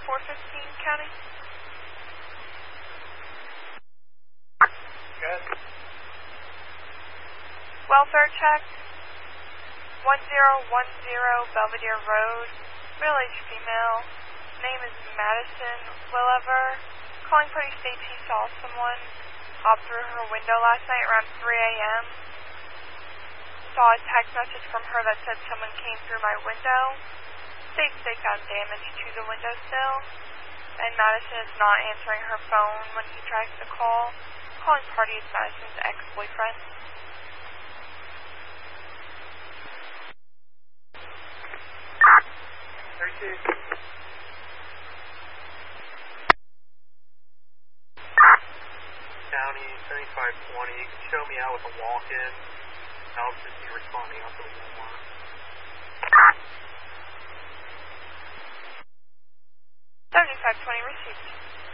415 County. Good. Welfare check. 1010 Belvedere Road. Middle-aged female. Name is Madison Willever. Calling police state she saw someone hop through her window last night around 3 a.m. Saw a text message from her that said someone came through my window. States they found damage to the windowsill. And Madison is not answering her phone when he tries to call. Calling party is Madison's ex-boyfriend. County 7520. You can show me out with a walk-in. I'll just be responding out to the Walmart. 7520 received.